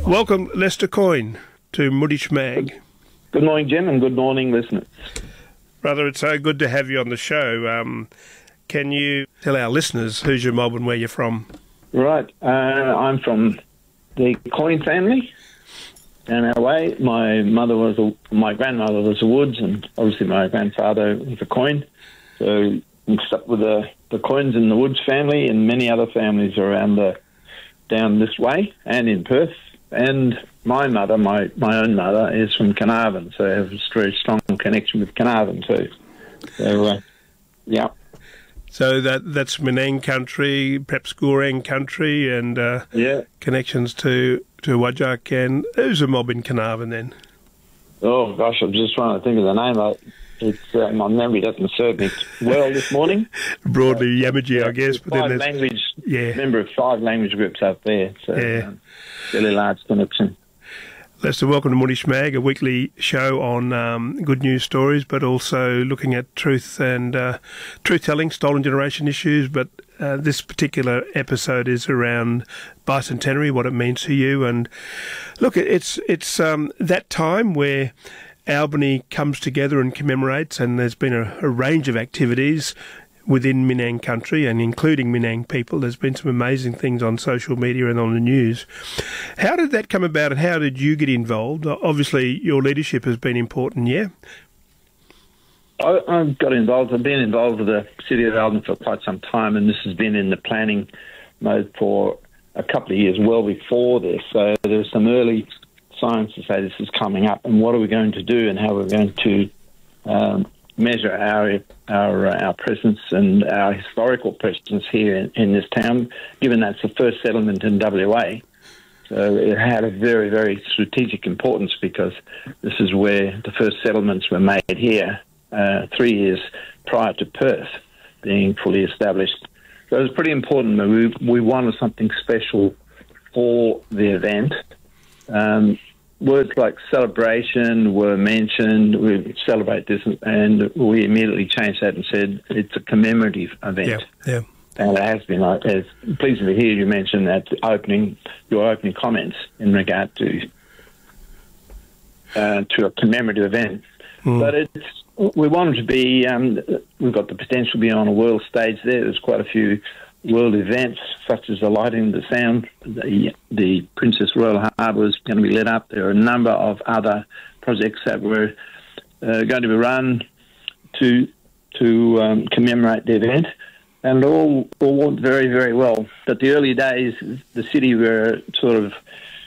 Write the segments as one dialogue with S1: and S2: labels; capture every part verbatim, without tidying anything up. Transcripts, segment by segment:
S1: Welcome, Lester Coyne, to Moodish Mag.
S2: Good morning, Jim, and good morning, listeners.
S1: Brother, it's so good to have you on the show. Um, can you tell our listeners who's your mob and where you're from?
S2: Right. Uh, I'm from the Coyne family down our way. My mother was a, my grandmother was a Woods, and obviously my grandfather was a Coyne. So mixed up with the, the Coynes in the Woods family and many other families around the down this way and in Perth. And my mother, my, my own mother, is from Carnarvon, so I have a very strong connection with Carnarvon too. So, uh, yeah.
S1: So that that's Menang country, perhaps Goreng country, and uh,
S2: yeah.
S1: connections to, to Wajak. And who's a mob in Carnarvon then?
S2: Oh, gosh, I'm just trying to think of the name. I, it's, uh, my memory doesn't serve me well this morning.
S1: Broadly uh, Yamaji, I guess. But
S2: five
S1: then
S2: language,
S1: yeah.
S2: member of five language groups up there. So,
S1: yeah.
S2: um, really large connection.
S1: Lester, welcome to Moodish Mag, a weekly show on um, good news stories, but also looking at truth and uh, truth-telling, stolen generation issues. But uh, this particular episode is around bicentenary, what it means to you. And look, it's it's um, that time where Albany comes together and commemorates, and there's been a, a range of activities within Menang country and including Menang people. There's been some amazing things on social media and on the news. How did that come about and how did you get involved? Obviously, your leadership has been important, yeah?
S2: I, I got involved. I've been involved with the City of Albany for quite some time, and this has been in the planning mode for a couple of years, well before this. So there's some early signs to say this is coming up and what are we going to do and how we're going to um, measure our our our presence and our historical presence here in, in this town, given that's the first settlement in W A. So it had a very, very strategic importance because this is where the first settlements were made here, uh, three years prior to Perth being fully established. So it was pretty important that we, we wanted something special for the event. Um, Words like celebration were mentioned. We celebrate this, and we immediately changed that and said it's a commemorative event.
S1: Yeah, yeah.
S2: And it has been. Like, it's pleasing to hear you mention that opening your opening comments in regard to uh, to a commemorative event. Mm. But it's we wanted to be. Um, we've got the potential to be on a world stage there. There's quite a few world events such as the Lighting the Sound, the, the Princess Royal Harbour is going to be lit up. There are a number of other projects that were uh, going to be run to to um, commemorate the event, and all all went very, very well. But the early days, the city were sort of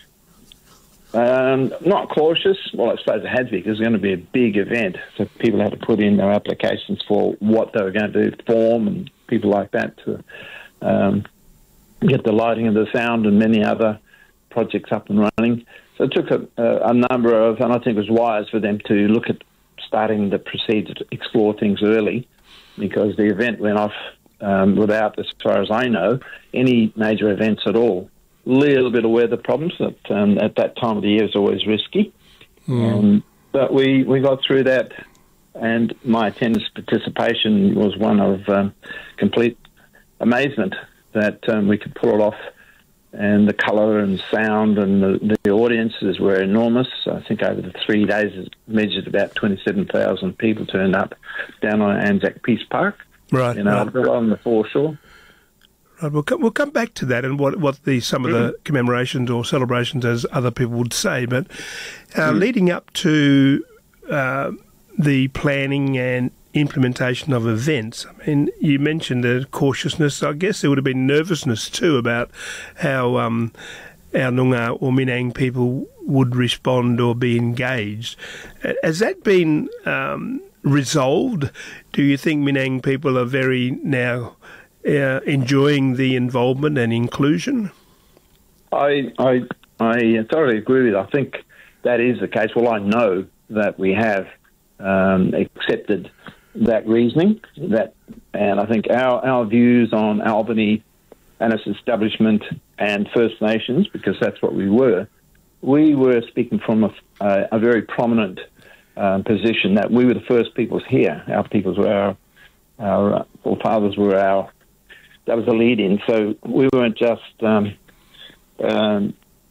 S2: um, not cautious. Well, I suppose it had to be because it was going to be a big event, so people had to put in their applications for what they were going to do, form and people like that to Um, get the Lighting of the Sound and many other projects up and running. So it took a, a, a number of, and I think it was wise for them to look at starting the procedure to explore things early, because the event went off um, without, as far as I know, any major events at all. A little bit of weather problems that um, at that time of the year is always risky. Mm. Um, but we, we got through that, and my attendance participation was one of um, complete amazement that um, we could pull it off, and the colour and sound and the, the audiences were enormous. I think over the three days it measured about twenty-seven thousand people turned up down on Anzac Peace Park,
S1: right,
S2: you know, right. on the foreshore.
S1: Right, we'll come, we'll come back to that and what what the some of mm-hmm. the commemorations or celebrations, as other people would say, but uh, mm-hmm. leading up to uh, the planning and implementation of events. I mean, you mentioned the cautiousness. I guess there would have been nervousness too about how um, our Noongar or Menang people would respond or be engaged. Has that been um, resolved? Do you think Menang people are very now uh, enjoying the involvement and inclusion?
S2: I, I, I thoroughly agree with you. I think that is the case. Well, I know that we have um, accepted that reasoning, that, and I think our, our views on Albany and its establishment and First Nations, because that's what we were, we were speaking from a, a, a very prominent um, position that we were the first peoples here. Our peoples were our, our forefathers were our, that was a lead-in. So we weren't just um, um,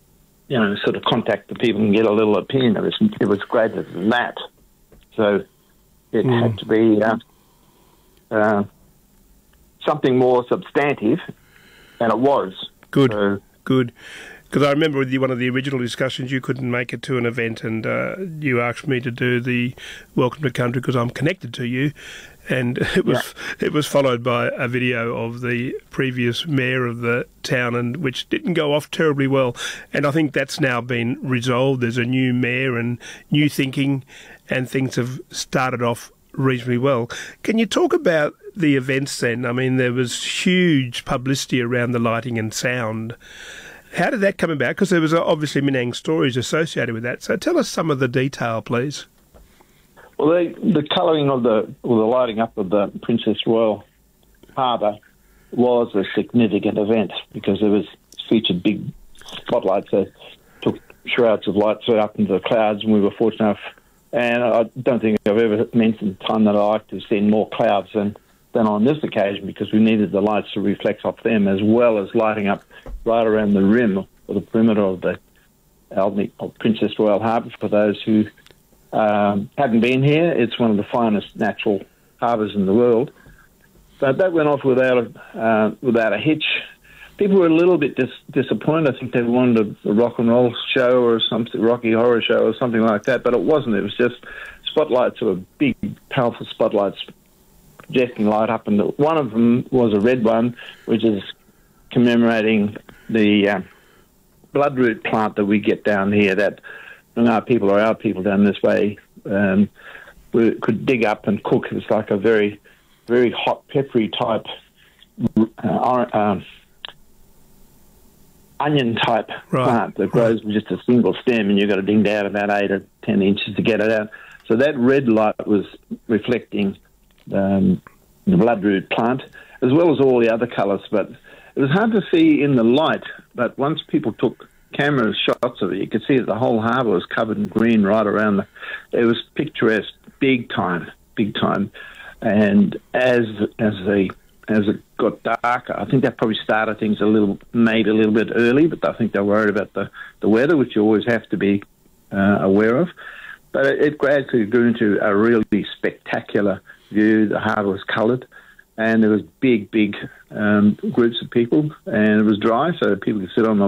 S2: you know, sort of contact the people and get a little opinion of it. It was greater than that. So it mm. had to be uh, uh, something more substantive, and it was.
S1: Good,
S2: so,
S1: good. Because I remember with you, one of the original discussions, you couldn't make it to an event, and uh, you asked me to do the Welcome to Country because I'm connected to you, and it was yeah. it was followed by a video of the previous mayor of the town, and which didn't go off terribly well. And I think that's now been resolved. There's a new mayor and new thinking, and things have started off reasonably well. Can you talk about the events then? I mean, there was huge publicity around the lighting and sound. How did that come about? Because there was obviously Menang stories associated with that. So tell us some of the detail, please.
S2: Well, the, the colouring of the, or the lighting up of the Princess Royal Harbour was a significant event because there was featured big spotlights that took shrouds of light up into the clouds, and we were fortunate enough. And I don't think I've ever mentioned the time that I like to see more clouds than than on this occasion, because we needed the lights to reflect off them, as well as lighting up right around the rim or the perimeter of the Albany, or Princess Royal Harbour. For those who um, haven't been here, it's one of the finest natural harbours in the world. But that went off without a, uh, without a hitch. People were a little bit dis- disappointed. I think they wanted a, a rock and roll show or something, Rocky Horror show or something like that, but it wasn't. It was just spotlights, or big, powerful spotlights projecting light up, and one of them was a red one, which is commemorating the uh, bloodroot plant that we get down here, that when our people or our people down this way um, we could dig up and cook. It's like a very, very hot, peppery type uh, um, onion-type
S1: right.
S2: plant that grows with just a single stem, and you've got to dig down about eight or ten inches to get it out. So that red light was reflecting Um, the bloodroot plant, as well as all the other colours, but it was hard to see in the light. But once people took camera shots of it, you could see that the whole harbour was covered in green right around. The, it was picturesque, big time, big time. And as as the as it got darker, I think that probably started things a little, maybe a little bit early. But I think they're worried about the, the weather, which you always have to be uh, aware of. But it, it gradually grew into a really spectacular view. The harbour was coloured, and there was big, big um, groups of people, and it was dry, so people could sit on the